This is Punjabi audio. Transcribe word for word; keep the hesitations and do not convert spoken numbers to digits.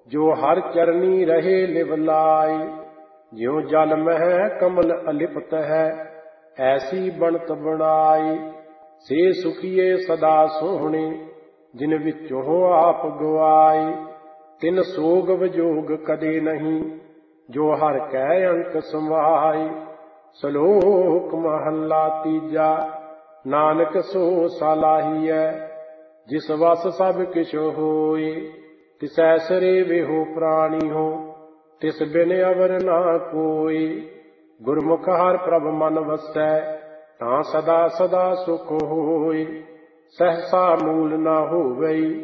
ਜੋ ਹਰ ਚਰਨੀ ਰਹੇ ਲਿਵ ਲਾਇ। ਜਿਉ ਜਲ ਮਹਿ ਕਮਲ ਅਲਿਪਤ ਹੈ, ਐਸੀ ਬਣਤ ਬਣਾਈ। ਸੇ ਸੁਖੀਏ ਸਦਾ ਸੋਹਣੇ, ਜਿਨ ਵਿੱਚੋਂ ਆਪ ਗਵਾਈ। ਤਿਨ ਸੋਗ ਵਿਜੋਗ ਕਦੇ ਨਹੀਂ, ਜੋ ਹਰ ਕੈ ਅੰਕ ਸਮਾਈ। ਸਲੋਕ ਮਹੱਲਾ ਤੀਜਾ। ਨਾਨਕ ਸੋ ਸਲਾਹੀਐ, ਜਿਸ ਵਸ ਸਭ ਕਿਛ ਹੋਏ। ਤਿਸੈ ਸਰੇ ਵੇਹੋ ਪ੍ਰਾਣੀ ਹੋ, ਤਿਸ ਬਿਨ ਅਵਰ ਨਾ ਕੋਈ। ਗੁਰਮੁਖ ਹਰਿ ਪ੍ਰਭ ਮਨ ਵਸੈ, ਤਾਂ ਸਦਾ ਸਦਾ ਸੁਖ ਹੋਇ। ਸਹਸਾ ਮੂਲ ਨਾ ਹੋਵਈ,